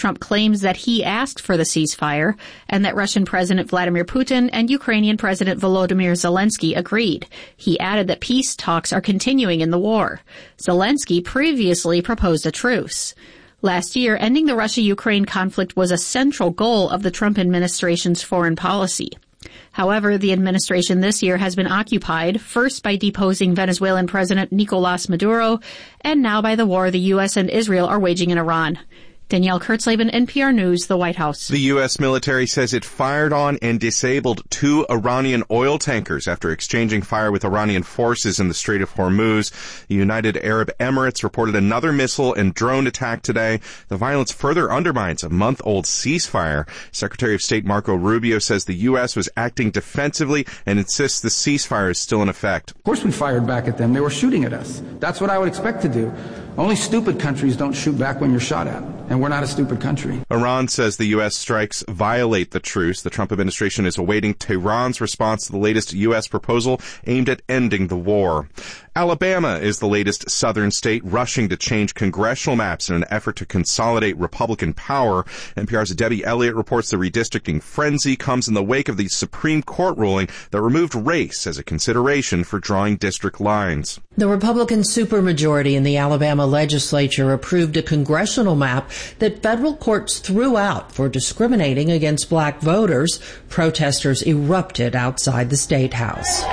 Trump claims that he asked for the ceasefire and that Russian President Vladimir Putin and Ukrainian President Volodymyr Zelensky agreed. He added that peace talks are continuing in the war. Zelensky previously proposed a truce. Last year, ending the Russia-Ukraine conflict was a central goal of the Trump administration's foreign policy. However, the administration this year has been occupied, first by deposing Venezuelan President Nicolas Maduro, and now by the war the U.S. and Israel are waging in Iran. Danielle Kurtzleben, NPR News, the White House. The U.S. military says it fired on and disabled 2 Iranian oil tankers after exchanging fire with Iranian forces in the Strait of Hormuz. The United Arab Emirates reported another missile and drone attack today. The violence further undermines a month-old ceasefire. Secretary of State Marco Rubio says the U.S. was acting defensively and insists the ceasefire is still in effect. Of course we fired back at them. They were shooting at us. That's what I would expect to do. Only stupid countries don't shoot back when you're shot at. And we're not a stupid country. Iran says the U.S. strikes violate the truce. The Trump administration is awaiting Tehran's response to the latest U.S. proposal aimed at ending the war. Alabama is the latest southern state rushing to change congressional maps in an effort to consolidate Republican power. NPR's Debbie Elliott reports the redistricting frenzy comes in the wake of the Supreme Court ruling that removed race as a consideration for drawing district lines. The Republican supermajority in the Alabama legislature approved a congressional map that federal courts threw out for discriminating against black voters. Protesters erupted outside the State House.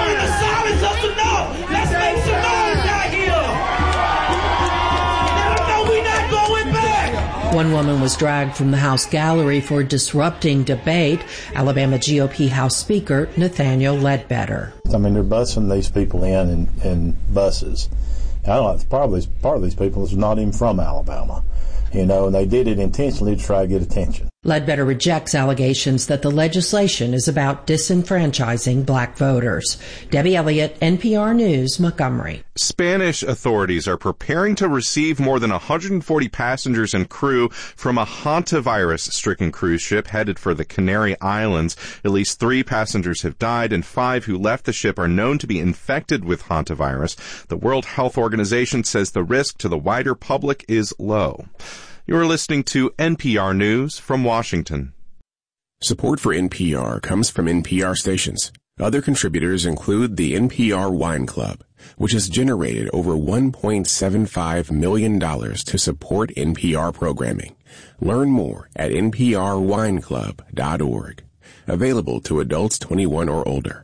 One woman was dragged from the House gallery for disrupting debate. Alabama GOP House Speaker Nathaniel Ledbetter. I mean, they're busing these people in buses. I don't know, probably part of these people is not even from Alabama, and they did it intentionally to try to get attention. Ledbetter rejects allegations that the legislation is about disenfranchising black voters. Debbie Elliott, NPR News, Montgomery. Spanish authorities are preparing to receive more than 140 passengers and crew from a hantavirus-stricken cruise ship headed for the Canary Islands. At least 3 passengers have died, and 5 who left the ship are known to be infected with hantavirus. The World Health Organization says the risk to the wider public is low. You're listening to NPR News from Washington. Support for NPR comes from NPR stations. Other contributors include the NPR Wine Club, which has generated over $1.75 million to support NPR programming. Learn more at nprwineclub.org. Available to adults 21 or older.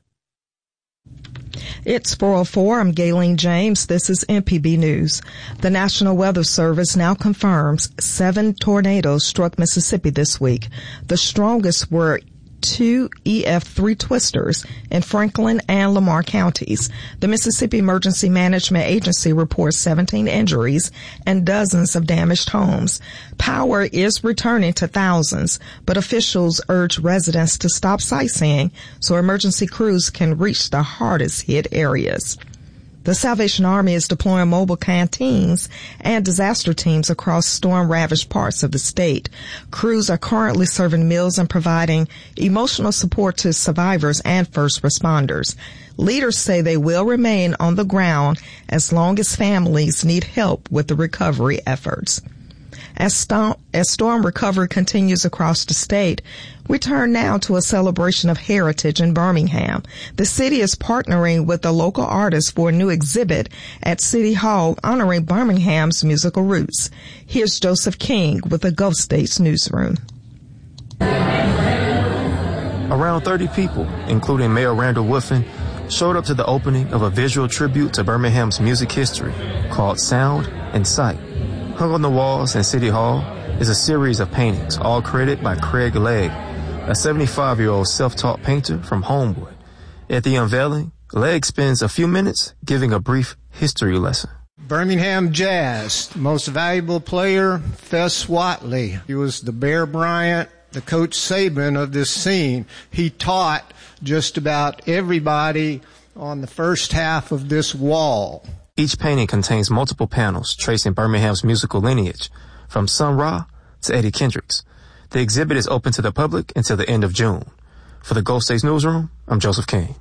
It's 4:04. I'm Gayleen James. This is MPB News. The National Weather Service now confirms 7 tornadoes struck Mississippi this week. The strongest were 2 EF3 twisters in Franklin and Lamar counties. The Mississippi Emergency Management Agency reports 17 injuries and dozens of damaged homes. Power is returning to thousands, but officials urge residents to stop sightseeing so emergency crews can reach the hardest hit areas. The Salvation Army is deploying mobile canteens and disaster teams across storm-ravaged parts of the state. Crews are currently serving meals and providing emotional support to survivors and first responders. Leaders say they will remain on the ground as long as families need help with the recovery efforts. As storm recovery continues across the state, we turn now to a celebration of heritage in Birmingham. The city is partnering with the local artists for a new exhibit at City Hall honoring Birmingham's musical roots. Here's Joseph King with the Gulf States Newsroom. Around 30 people, including Mayor Randall Woodfin, showed up to the opening of a visual tribute to Birmingham's music history called Sound and Sight. Hung on the walls in City Hall is a series of paintings, all credited by Craig Legg, a 75-year-old self-taught painter from Homewood. At the unveiling, Legg spends a few minutes giving a brief history lesson. Birmingham Jazz, most valuable player, Fess Watley. He was the Bear Bryant, the Coach Saban of this scene. He taught just about everybody on the first half of this wall. Each painting contains multiple panels tracing Birmingham's musical lineage, from Sun Ra to Eddie Kendricks. The exhibit is open to the public until the end of June. For the Gulf States Newsroom, I'm Joseph King.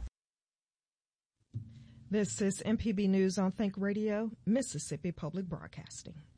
This is MPB News on Think Radio, Mississippi Public Broadcasting.